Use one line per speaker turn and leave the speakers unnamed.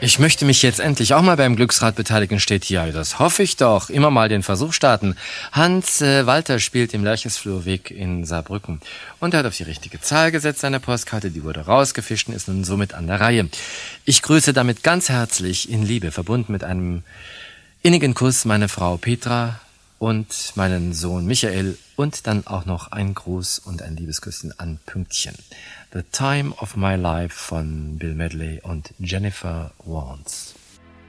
Ich möchte mich jetzt endlich auch mal beim Glücksrad beteiligen, steht hier. Das hoffe ich doch. Immer mal den Versuch starten. Hans Walter spielt im Lerchesflurweg in Saarbrücken. Und er hat auf die richtige Zahl gesetzt, seine Postkarte. Die wurde rausgefischt und ist nun somit an der Reihe. Ich grüße damit ganz herzlich in Liebe, verbunden mit einem innigen Kuss, meine Frau Petra und meinen Sohn Michael. Und dann auch noch ein Gruß und ein Liebesküsschen an Pünktchen. The Time of My Life von Bill Medley und Jennifer Warnes.